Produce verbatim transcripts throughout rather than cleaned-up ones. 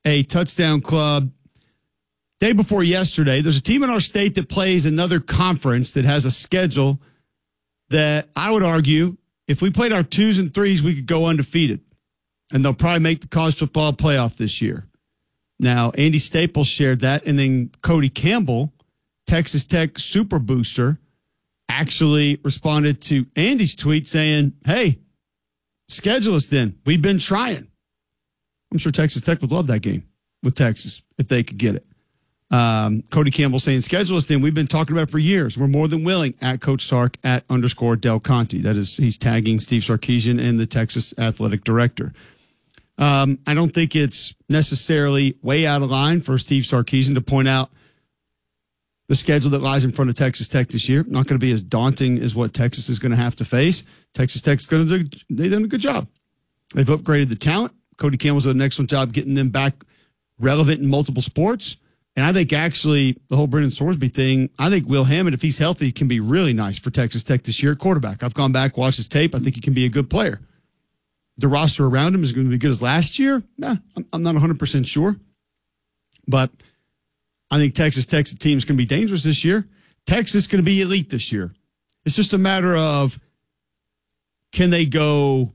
a touchdown club day before yesterday. There's a team in our state that plays another conference that has a schedule that I would argue if we played our twos and threes, we could go undefeated. And they'll probably make the college football playoff this year. Now, Andy Staples shared that, and then Cody Campbell, Texas Tech super booster, actually responded to Andy's tweet saying, hey, schedule us then. We've been trying. I'm sure Texas Tech would love that game with Texas if they could get it. Um, Cody Campbell saying, schedule us then. We've been talking about it for years. We're more than willing at Coach Sark at underscore Del Conte. That is, he's tagging Steve Sarkisian and the Texas athletic director. Um, I don't think it's necessarily way out of line for Steve Sarkisian to point out the schedule that lies in front of Texas Tech this year. Not going to be as daunting as what Texas is going to have to face. Texas Tech's going to do, they've done a good job. They've upgraded the talent. Cody Campbell's done an excellent job getting them back relevant in multiple sports. And I think actually the whole Brendan Sorsby thing, I think Will Hammond, if he's healthy, can be really nice for Texas Tech this year at quarterback. I've gone back, watched his tape. I think he can be a good player. The roster around him is going to be good as last year. Nah, I'm, I'm not one hundred percent sure. But I think Texas Tech's team is going to be dangerous this year. Texas is going to be elite this year. It's just a matter of can they go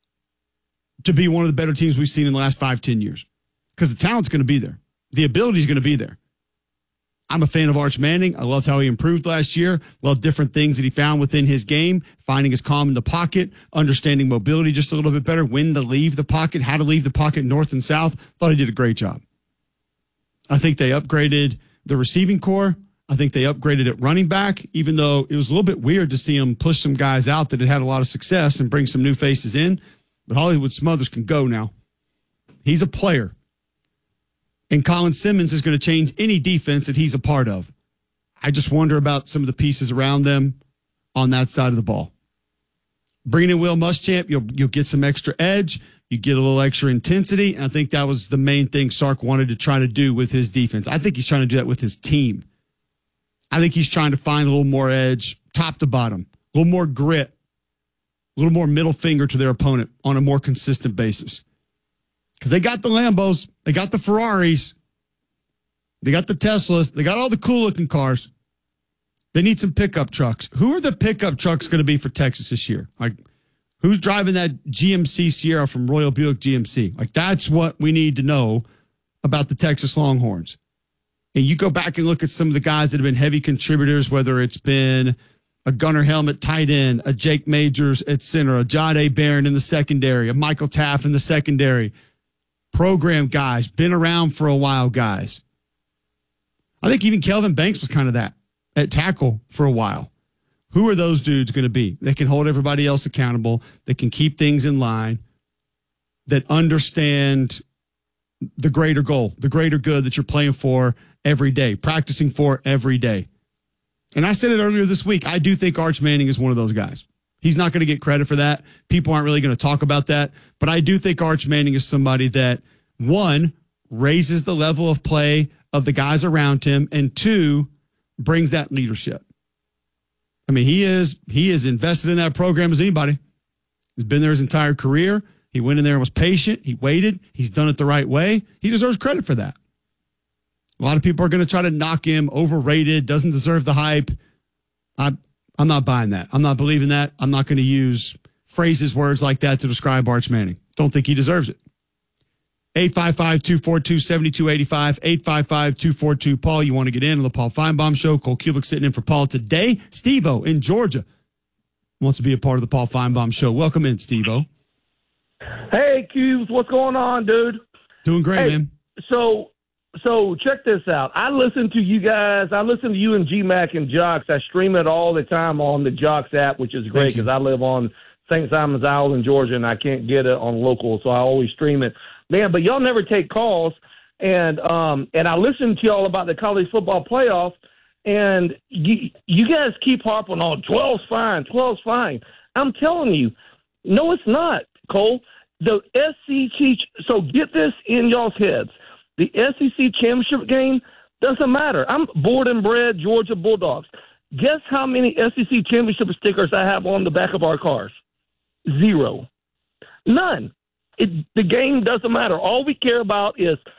to be one of the better teams we've seen in the last five, ten years? Because the talent's going to be there. The ability is going to be there. I'm a fan of Arch Manning. I loved how he improved last year. Loved different things that he found within his game, finding his calm in the pocket, understanding mobility just a little bit better, when to leave the pocket, how to leave the pocket north and south. Thought he did a great job. I think they upgraded the receiving core. I think they upgraded at running back, even though it was a little bit weird to see him push some guys out that had had a lot of success and bring some new faces in. But Hollywood Smothers can go now. He's a player. And Colin Simmons is going to change any defense that he's a part of. I just wonder about some of the pieces around them on that side of the ball. Bringing in Will Muschamp, you'll, you'll get some extra edge. You get a little extra intensity. And I think that was the main thing Sark wanted to try to do with his defense. I think he's trying to do that with his team. I think he's trying to find a little more edge, top to bottom, a little more grit, a little more middle finger to their opponent on a more consistent basis. Because they got the Lambos, they got the Ferraris, they got the Teslas, they got all the cool-looking cars. They need some pickup trucks. Who are the pickup trucks going to be for Texas this year? Like, who's driving that G M C Sierra from Royal Buick G M C? Like, that's what we need to know about the Texas Longhorns. And you go back and look at some of the guys that have been heavy contributors, whether it's been a Gunnar Helmet tight end, a Jake Majors at center, a Jahdae Barron in the secondary, a Michael Taft in the secondary. Program guys, been around for a while guys. I think even Kelvin Banks was kind of that at tackle for a while. Who are those dudes going to be? They can hold everybody else accountable. They can keep things in line. That understand the greater goal, the greater good that you're playing for every day, practicing for every day. And I said it earlier this week. I do think Arch Manning is one of those guys. He's not going to get credit for that. People aren't really going to talk about that. But I do think Arch Manning is somebody that, one, raises the level of play of the guys around him, and two, brings that leadership. I mean, he is he is invested in that program as anybody. He's been there his entire career. He went in there and was patient. He waited. He's done it the right way. He deserves credit for that. A lot of people are going to try to knock him, overrated, doesn't deserve the hype. I I'm not buying that. I'm not believing that. I'm not going to use phrases, words like that to describe Arch Manning. Don't think he deserves it. eight five five, two four two, seven two eight five, eight five five, two four two, Paul. You want to get in on the Paul Feinbaum Show. Cole Kubick sitting in for Paul today. Steve-O in Georgia wants to be a part of the Paul Feinbaum Show. Welcome in, Steve-O. Hey, Cubes. What's going on, dude? Doing great, hey, man. So... So check this out. I listen to you guys. I listen to you and G-Mac and Jocks. I stream it all the time on the Jocks app, which is great because I live on Saint Simon's Island, Georgia, and I can't get it on local, so I always stream it. Man, but y'all never take calls, and um, and I listen to y'all about the college football playoff, and you, you guys keep harping on twelve's fine, twelve's fine. I'm telling you, no, it's not, Cole. The S E C, so get this in y'all's heads. The S E C championship game doesn't matter. I'm born and bred Georgia Bulldogs. Guess how many S E C championship stickers I have on the back of our cars? Zero. None. It, the game doesn't matter. All we care about is